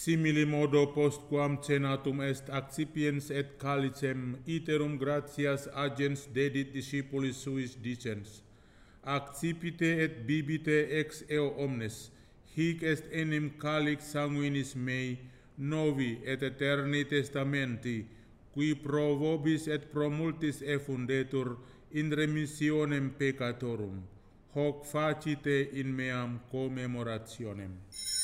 Simili modo postquam cenatum est accipiens et calicem iterum gratias agens dedit discipulis suis dicens: accipite et bibite ex eo omnes, hic est enim calix sanguinis mei, novi et eterni testamenti, qui pro vobis et pro multis effundetur in remissionem peccatorum. Hoc facite in meam commemorationem.